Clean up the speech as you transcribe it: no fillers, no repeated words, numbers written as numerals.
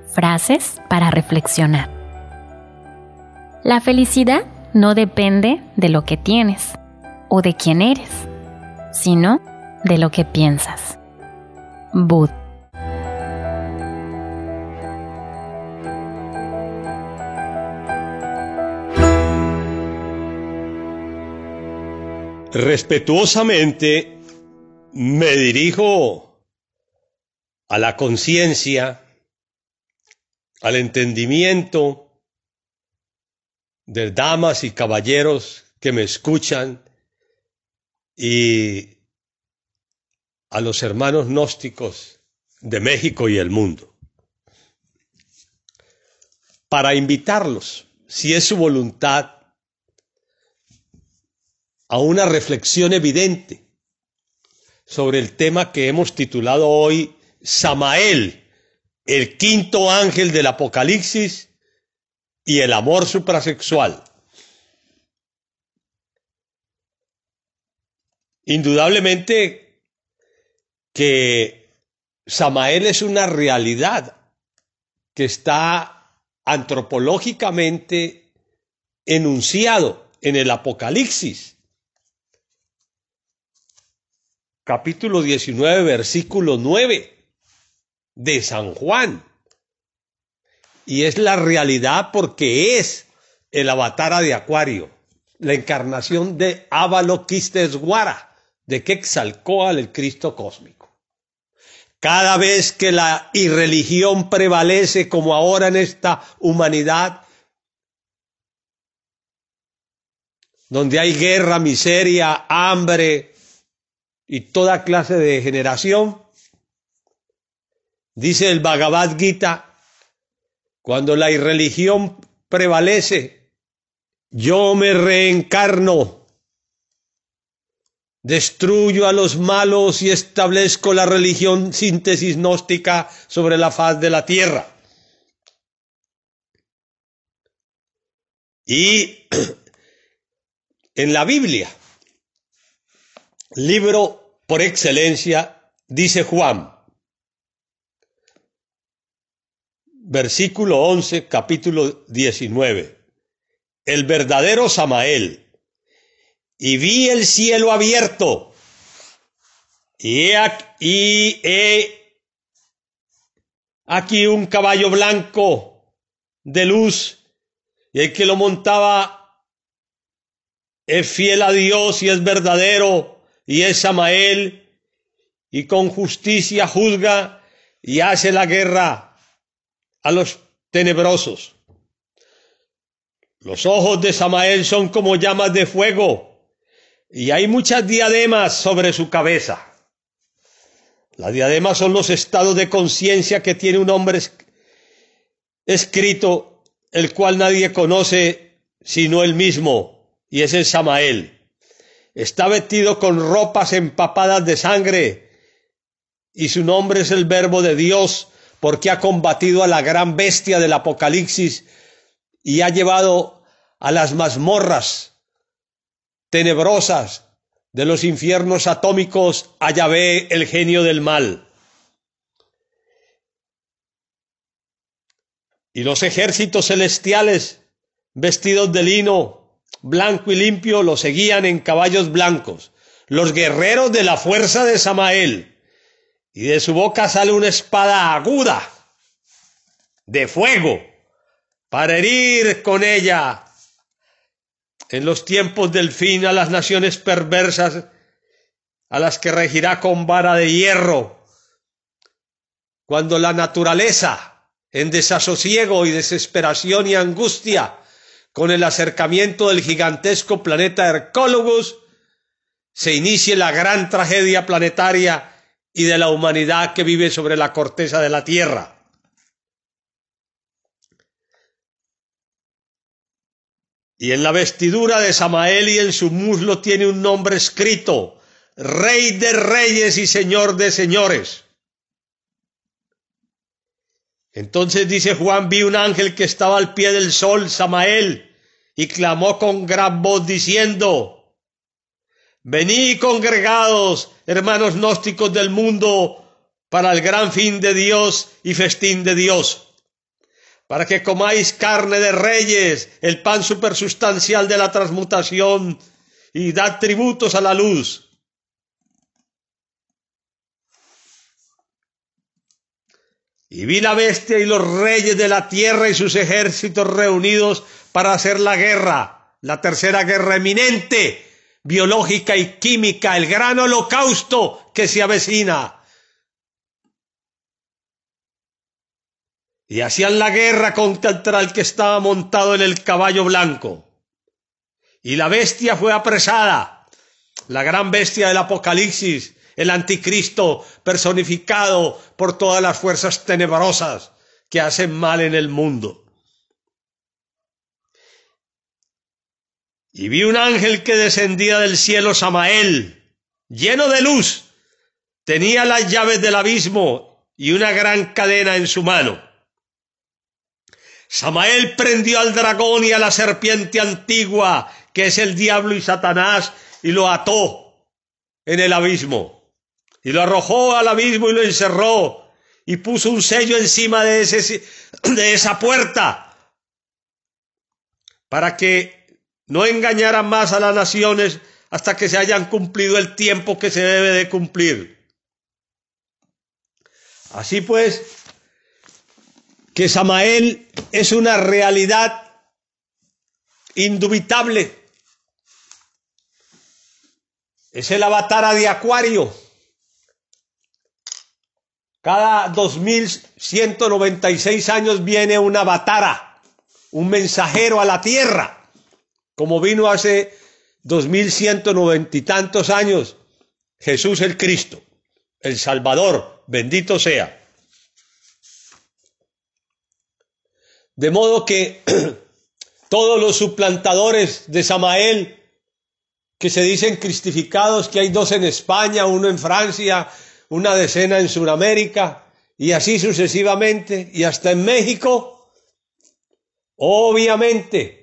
Frases para reflexionar. La felicidad no depende de lo que tienes o de quién eres, sino de lo que piensas. Bud. Respetuosamente me dirijo a la conciencia, al entendimiento de damas y caballeros que me escuchan y a los hermanos gnósticos de México y el mundo, para invitarlos, si es su voluntad, a una reflexión evidente sobre el tema que hemos titulado hoy Samael, el quinto ángel del Apocalipsis y el amor suprasexual. Indudablemente que Samael es una realidad que está antropológicamente enunciado en el Apocalipsis. Capítulo 19, versículo 9 de San Juan. Y es la realidad porque es el avatar de Acuario, la encarnación de Avalokiteshvara, de Quetzalcóatl, el Cristo cósmico. Cada vez que la irreligión prevalece, como ahora en esta humanidad, donde hay guerra, miseria, hambre y toda clase de degeneración, dice el Bhagavad Gita, cuando la irreligión prevalece, yo me reencarno, destruyo a los malos y establezco la religión síntesis gnóstica sobre la faz de la tierra. Y en la Biblia, libro por excelencia, dice Juan, versículo 11, capítulo 19, el verdadero Samael, y vi el cielo abierto, y he aquí un caballo blanco de luz, y el que lo montaba es fiel a Dios y es verdadero, y es Samael, y con justicia juzga y hace la guerra a los tenebrosos. Los ojos de Samael son como llamas de fuego, y hay muchas diademas sobre su cabeza. Las diademas son los estados de conciencia que tiene un hombre escrito, el cual nadie conoce sino él mismo, y ese es Samael. Está vestido con ropas empapadas de sangre, y su nombre es el Verbo de Dios, porque ha combatido a la gran bestia del Apocalipsis y ha llevado a las mazmorras tenebrosas de los infiernos atómicos a Yahvé, el genio del mal. Y los ejércitos celestiales, vestidos de lino blanco y limpio, lo seguían en caballos blancos, los guerreros de la fuerza de Samael, y de su boca sale una espada aguda de fuego para herir con ella en los tiempos del fin a las naciones perversas, a las que regirá con vara de hierro, cuando la naturaleza, en desasosiego y desesperación y angustia, con el acercamiento del gigantesco planeta Hercólogos, se inicie la gran tragedia planetaria y de la humanidad que vive sobre la corteza de la Tierra. Y en la vestidura de Samael y en su muslo tiene un nombre escrito, Rey de Reyes y Señor de Señores. Entonces dice Juan, vi un ángel que estaba al pie del sol, Samael, y clamó con gran voz diciendo, venid congregados, hermanos gnósticos del mundo, para el gran fin de Dios y festín de Dios. para que comáis carne de reyes, el pan supersustancial de la transmutación, y dad tributos a la luz. Y vi la bestia y los reyes de la tierra y sus ejércitos reunidos para hacer la guerra, la tercera guerra eminente, biológica y química, el gran holocausto que se avecina. Y hacían la guerra contra el que estaba montado en el caballo blanco. Y la bestia fue apresada, la gran bestia del Apocalipsis, el anticristo personificado por todas las fuerzas tenebrosas que hacen mal en el mundo. Y vi un ángel que descendía del cielo, Samael, lleno de luz, tenía las llaves del abismo y una gran cadena en su mano. Samael prendió al dragón y a la serpiente antigua, que es el diablo y Satanás, y lo ató en el abismo. Y lo arrojó al abismo y lo encerró, y puso un sello encima de esa puerta, para que no engañaran más a las naciones hasta que se hayan cumplido el tiempo que se debe de cumplir. Así pues, que Samael es una realidad indubitable. Es el avatar de Acuario. Cada 2196 años viene un avatara, un mensajero a la tierra, como vino hace 2190 y tantos años Jesús el Cristo, el Salvador, bendito sea. De modo que todos los suplantadores de Samael, que se dicen cristificados, que hay 2 en España, 1 en Francia, una decena en Sudamérica, y así sucesivamente, y hasta en México, obviamente